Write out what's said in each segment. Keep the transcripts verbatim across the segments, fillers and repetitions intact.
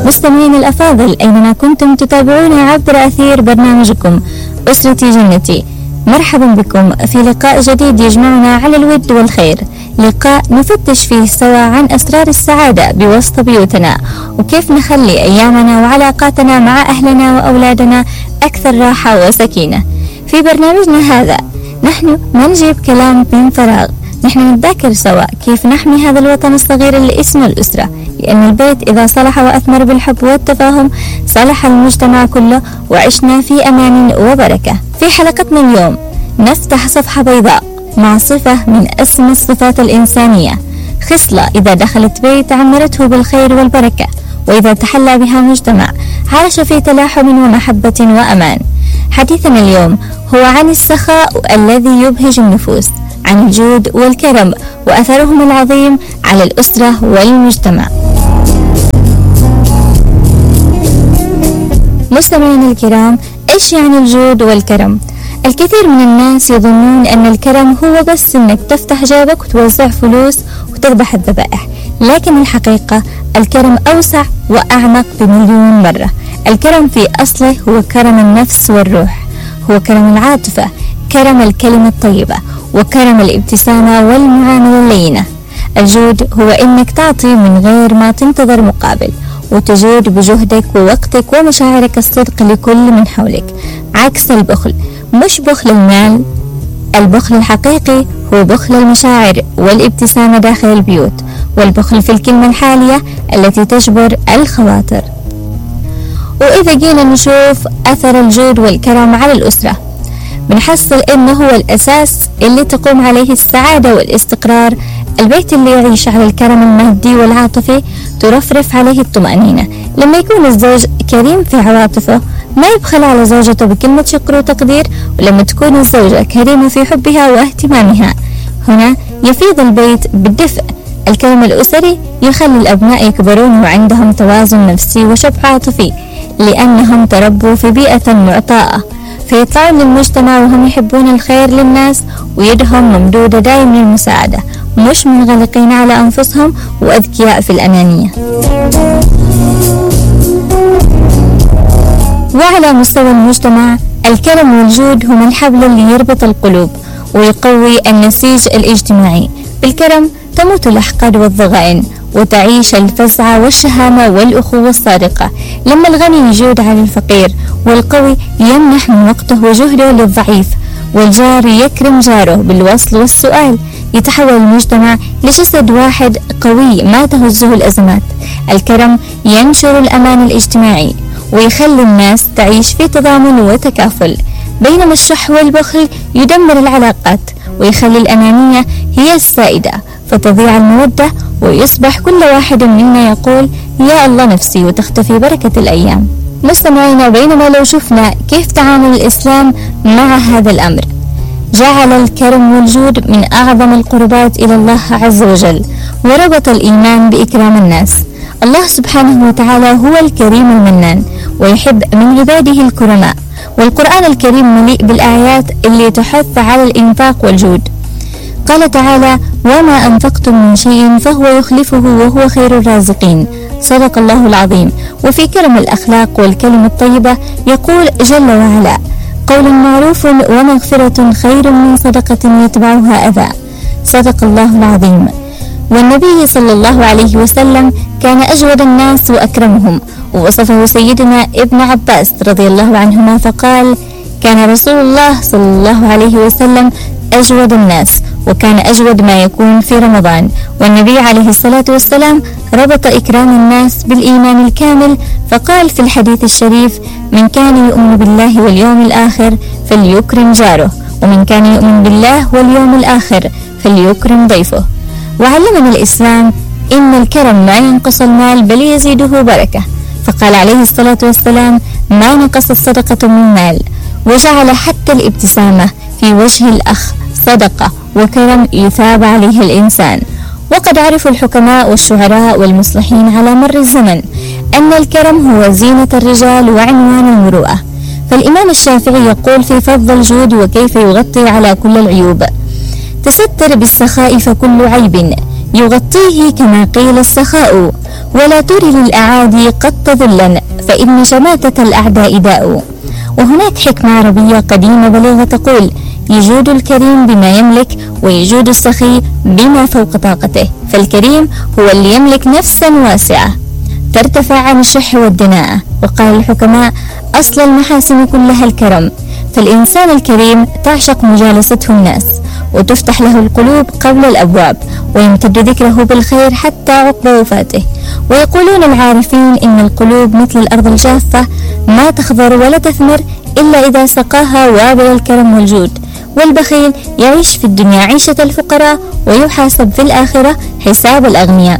مستمعين الأفاضل، أينما كنتم تتابعون عبر أثير برنامجكم أسرتي جنتي، مرحبا بكم في لقاء جديد يجمعنا على الود والخير، لقاء نفتش فيه سوا عن أسرار السعادة بوسط بيوتنا، وكيف نخلي أيامنا وعلاقاتنا مع أهلنا وأولادنا أكثر راحة وسكينة. في برنامجنا هذا نحن ما نجيب كلام من فراغ، نحن نتذاكر سوا كيف نحمي هذا الوطن الصغير اللي اسمه الأسرة، لأن البيت إذا صلح وأثمر بالحب والتفاهم صلح المجتمع كله وعشنا في أمان وبركة. في حلقتنا اليوم نفتح صفحة بيضاء مع صفة من أسمى الصفات الإنسانية، خصلة إذا دخلت بيت عمرته بالخير والبركة، وإذا تحلى بها مجتمع عاش في تلاحم ومحبة وأمان. حديثنا اليوم هو عن السخاء الذي يبهج النفوس، عن الجود والكرم وأثرهم العظيم على الأسرة والمجتمع. مستمعينا الكرام، إيش يعني الجود والكرم؟ الكثير من الناس يظنون أن الكرم هو بس أنك تفتح جيبك وتوزع فلوس وتذبح الذبائح، لكن الحقيقة الكرم أوسع وأعمق بمليون مرة. الكرم في أصله هو كرم النفس والروح، هو كرم العاطفة، كرم الكلمة الطيبة، وكرم الابتسامة والمعاملة اللينة. الجود هو إنك تعطي من غير ما تنتظر مقابل، وتجود بجهدك ووقتك ومشاعرك الصدق لكل من حولك، عكس البخل. مش بخل المال، البخل الحقيقي هو بخل المشاعر والابتسامة داخل البيوت، والبخل في الكلمة الحالية التي تجبر الخواطر. وإذا جينا نشوف أثر الجود والكرم على الأسرة، بنحصل إنه هو الأساس اللي تقوم عليه السعادة والاستقرار. البيت اللي يعيش على الكرم المادي والعاطفي ترفرف عليه الطمأنينة. لما يكون الزوج كريم في عواطفه ما يبخل على زوجته بكلمة شكر وتقدير، ولما تكون الزوجة كريمة في حبها واهتمامها هنا يفيض البيت بالدفء. الكرم الأسري يخلي الأبناء يكبرون وعندهم توازن نفسي وشبع عاطفي، لأنهم تربوا في بيئة معطاءة، فيطلعون للمجتمع وهم يحبون الخير للناس ويدهم ممدودة دائما للمساعدة، مش منغلقين على أنفسهم وأذكياء في الأنانية. وعلى مستوى المجتمع الكرم والجود هما الحبل اللي يربط القلوب ويقوي النسيج الاجتماعي. بالكرم تموت الأحقاد والضغائن وتعيش الفزعة والشهامة والأخوة الصادقة. لما الغني يجود على الفقير، والقوي يمنح من وقته وجهده للضعيف، والجار يكرم جاره بالوصل والسؤال، يتحول المجتمع لجسد واحد قوي ما تهزه الأزمات. الكرم ينشر الأمان الاجتماعي ويخلي الناس تعيش في تضامن وتكافل، بينما الشح والبخل يدمر العلاقات ويخلي الأنانية هي السائدة، فتضيع المودة ويصبح كل واحد منا يقول يا الله نفسي، وتختفي بركة الأيام. مستمعينا، بينما لو شفنا كيف تعامل الإسلام مع هذا الأمر، جعل الكرم والجود من أعظم القربات إلى الله عز وجل، وربط الإيمان بإكرام الناس. الله سبحانه وتعالى هو الكريم المنان، ويحب من عباده الكرماء، والقرآن الكريم مليء بالآيات اللي تحث على الإنفاق والجود. قال تعالى وما أنفقتم من شيء فهو يخلفه وهو خير الرازقين، صدق الله العظيم. وفي كرم الأخلاق والكلمة الطيبة يقول جل وعلا قول معروف ومغفرة خير من صدقة يتبعها أذى، صدق الله العظيم. والنبي صلى الله عليه وسلم كان أجود الناس وأكرمهم، ووصفه سيدنا ابن عباس رضي الله عنهما فقال كان رسول الله صلى الله عليه وسلم أجود الناس، وكان أجود ما يكون في رمضان. والنبي عليه الصلاة والسلام ربط إكرام الناس بالإيمان الكامل، فقال في الحديث الشريف من كان يؤمن بالله واليوم الآخر فليكرم جاره، ومن كان يؤمن بالله واليوم الآخر فليكرم ضيفه. وعلمنا الإسلام إن الكرم ما ينقص المال بل يزيده بركة، فقال عليه الصلاة والسلام ما نقص الصدقة من مال، وجعل حتى الابتسامة في وجه الأخ صدقة وكرم يثاب عليه الإنسان. وقد عرف الحكماء والشعراء والمصلحين على مر الزمن أن الكرم هو زينة الرجال وعنوان المروءة. فالإمام الشافعي يقول في فضل الجود وكيف يغطي على كل العيوب: تستر بالسخاء فكل عيب يغطيه كما قيل السخاء، ولا تر للأعادي قد تذلا، فإن شماتة الأعداء داء. وهناك حكمة عربية قديمة بليغة تقول: يجود الكريم بما يملك، ويجود السخي بما فوق طاقته. فالكريم هو اللي يملك نفسا واسعة ترتفع عن الشح والدناءة. وقال الحكماء: أصل المحاسن كلها الكرم. فالإنسان الكريم تعشق مجالسته الناس، وتفتح له القلوب قبل الأبواب، ويمتد ذكره بالخير حتى عقب وفاته. ويقولون العارفين إن القلوب مثل الأرض الجافة، ما تخضر ولا تثمر إلا إذا سقاها وابل الكرم والجود. والبخيل يعيش في الدنيا عيشة الفقراء، ويحاسب في الآخرة حساب الأغنياء.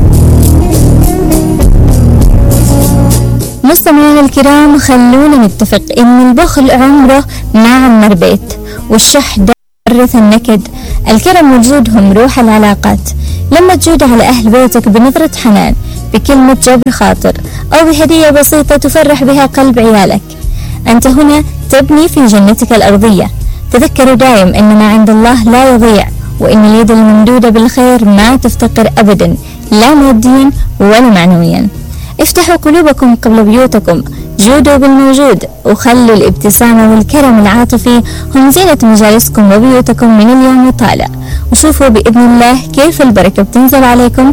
مستمعينا الكرام، خلونا نتفق إن البخل عمره ما عمر بيت، والشح درث النكد. الكرم والجود هم روح العلاقات. لما تجود على أهل بيتك بنظرة حنان، بكلمة جبر خاطر، أو بهدية بسيطة تفرح بها قلب عيالك، أنت هنا تبني في جنتك الأرضية. تذكروا دائم أن ما عند الله لا يضيع، وإن اليد الممدودة بالخير ما تفتقر أبدا، لا ماديا ولا معنويا. افتحوا قلوبكم قبل بيوتكم، جودوا بالموجود، وخلوا الابتسامة والكرم العاطفي هم زينة مجالسكم وبيوتكم من اليوم وطالع. وشوفوا بإذن الله كيف البركة بتنزل عليكم